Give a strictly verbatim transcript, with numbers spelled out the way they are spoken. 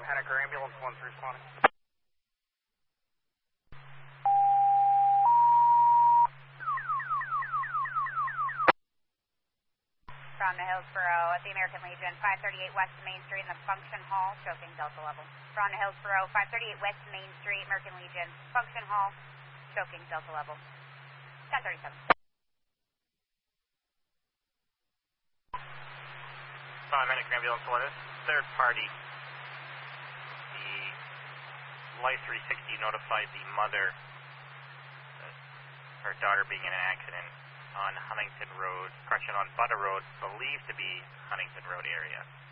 Henniker Ambulance one three responding. From the Hillsborough at the American Legion, five thirty-eight West Main Street in the Function Hall, choking Delta level. From the Hillsborough, five thirty-eight West Main Street, American Legion, Function Hall, choking Delta level. ten thirty-seven. From Henniker Ambulance one, this is third party. The Life three sixty notified the mother that her daughter being in an accident on Huntington Road, correction, on Butter Road, believed to be Huntington Road area.